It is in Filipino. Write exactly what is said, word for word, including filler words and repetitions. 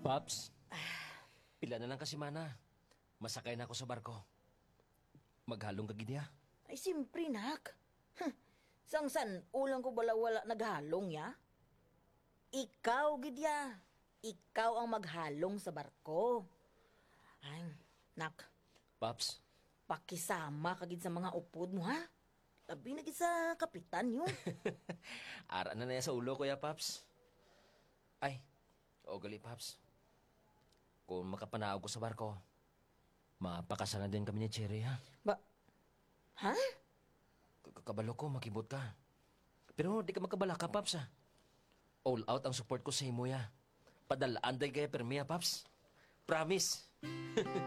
Paps, pila na lang kasi mana. Masakay na ako sa barko. Maghalong ka gidya. Ay, simpre, nak. Huh. Sangsan, ulang ko bala wala naghalong, ya? Ikaw, Gidya. Ikaw ang maghalong sa barko. Ay, nak, Paps, pakisama ka gid sa mga upod mo, ha? Labi na gid sa kapitan yun. ara na na yan sa ulo ko ya, Paps. Ay, o gali, Paps. Kung makapanaog ko sa barko, mapakasal na din kami ni Cherry, ha? Ba, ha? K- Kabalo ko, makibot ka. Pero di ka magkabala ka, Paps, ha? All out ang support ko sa imo, ya. Padalaan day kaya permiya, Paps. Promise.